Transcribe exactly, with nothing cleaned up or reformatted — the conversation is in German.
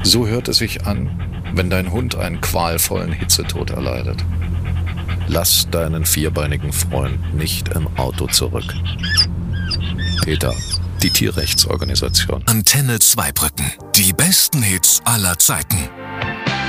So hört es sich an, wenn dein Hund einen qualvollen Hitzetod erleidet. Lass deinen vierbeinigen Freund nicht im Auto zurück. PETA, die Tierrechtsorganisation. Antenne Zweibrücken. Die besten Hits aller Zeiten.